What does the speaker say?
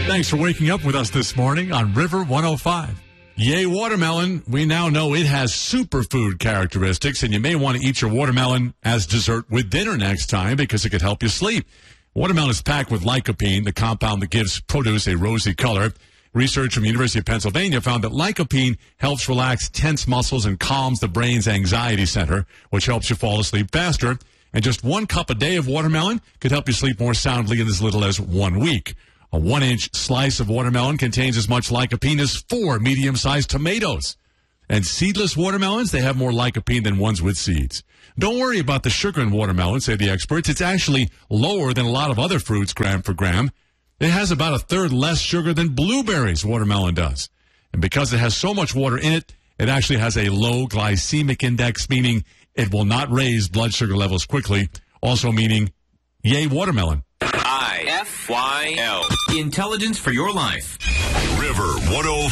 Thanks for waking up with us this morning on River 105. Yay watermelon. We now know it has superfood characteristics, and you may want to eat your watermelon as dessert with dinner next time because it could help you sleep. Watermelon is packed with lycopene, the compound that gives produce a rosy color. Research from the University of Pennsylvania found that lycopene helps relax tense muscles and calms the brain's anxiety center, which helps you fall asleep faster. And just 1 cup a day of watermelon could help you sleep more soundly in as little as 1 week. A 1-inch slice of watermelon contains as much lycopene as 4 medium-sized tomatoes. And seedless watermelons, they have more lycopene than ones with seeds. Don't worry about the sugar in watermelon, say the experts. It's actually lower than a lot of other fruits gram for gram. It has about a third less sugar than blueberries, watermelon does. And because it has so much water in it, it actually has a low glycemic index, meaning it will not raise blood sugar levels quickly. Also meaning, yay watermelon. IFYL. Intelligence for your life. River 105.